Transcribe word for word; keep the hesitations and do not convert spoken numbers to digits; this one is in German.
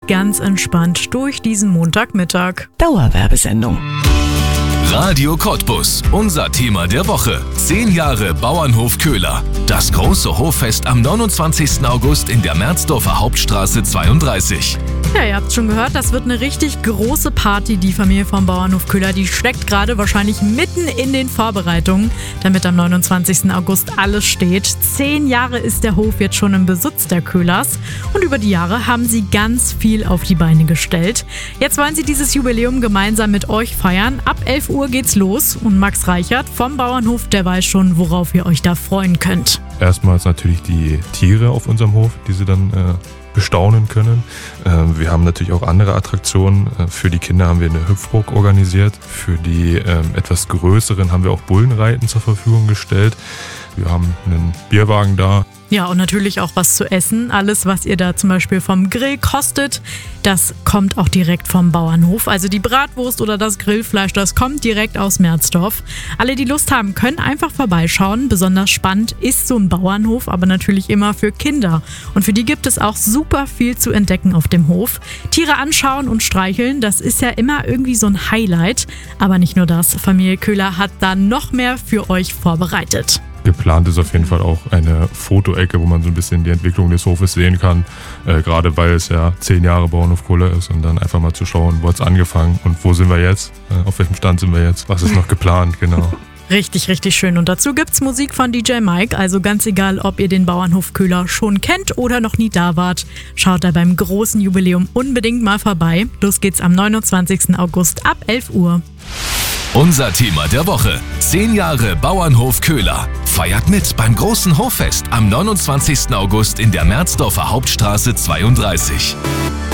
ganz entspannt durch diesen Montagmittag. Dauerwerbesendung. Radio Cottbus, unser Thema der Woche. Zehn Jahre Bauernhof Köhler. Das große Hoffest am neunundzwanzigsten August in der Merzdorfer Hauptstraße zweiunddreißig. Ja, ihr habt schon gehört, das wird eine richtig große Party. Die Familie vom Bauernhof Köhler, die steckt gerade wahrscheinlich mitten in den Vorbereitungen, damit am neunundzwanzigsten August alles steht. Zehn Jahre ist der Hof jetzt schon im Besitz der Köhlers und über die Jahre haben sie ganz viel auf die Beine gestellt. Jetzt wollen sie dieses Jubiläum gemeinsam mit euch feiern. Ab elf Uhr geht's los und Max Reichert vom Bauernhof, der weiß schon, worauf ihr euch da freuen könnt. Erstmals natürlich die Tiere auf unserem Hof, die sie dann äh, bestaunen können. Äh, wir haben natürlich auch andere Attraktionen. Äh, für die Kinder haben wir eine Hüpfburg organisiert. Für die äh, etwas größeren haben wir auch Bullenreiten zur Verfügung gestellt. Wir haben einen Bierwagen da. Ja, und natürlich auch was zu essen. Alles, was ihr da zum Beispiel vom Grill kostet, das kommt auch direkt vom Bauernhof. Also die Bratwurst oder das Grillfleisch, das kommt direkt aus Merzdorf. Alle, die Lust haben, können einfach vorbeischauen. Besonders spannend ist so ein Bauernhof, aber natürlich immer für Kinder. Und für die gibt es auch super viel zu entdecken auf dem Hof. Tiere anschauen und streicheln, das ist ja immer irgendwie so ein Highlight. Aber nicht nur das, Familie Köhler hat da noch mehr für euch vorbereitet. Geplant ist auf jeden Fall auch eine Fotoecke, wo man so ein bisschen die Entwicklung des Hofes sehen kann. Äh, gerade weil es ja zehn Jahre Bauernhof Köhler ist und dann einfach mal zu schauen, wo hat es angefangen und wo sind wir jetzt, äh, auf welchem Stand sind wir jetzt, was ist noch geplant, genau. Richtig, richtig schön. Und dazu gibt's Musik von D J Mike. Also ganz egal, ob ihr den Bauernhof Köhler schon kennt oder noch nie da wart, schaut da beim großen Jubiläum unbedingt mal vorbei. Los geht's am neunundzwanzigsten August ab elf Uhr. Unser Thema der Woche. Zehn Jahre Bauernhof Köhler. Feiert mit beim großen Hoffest am neunundzwanzigsten August in der Merzdorfer Hauptstraße zweiunddreißig.